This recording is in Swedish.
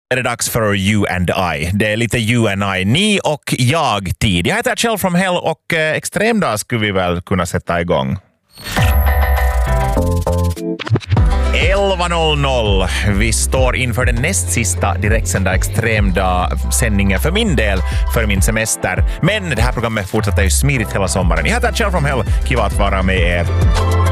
Är det dags för You and I. Det är lite You and I, ni och jag-tid. Jag heter Kjell from Hell och extremdag skulle vi väl kunna sätta igång. 11.00. Vi står inför den näst sista direktsända extremdag-sändningen för min del, för min semester. Men det här programmet fortsätter ju smidigt hela sommaren. Jag heter Kjell from Hell. Kiva att vara med er.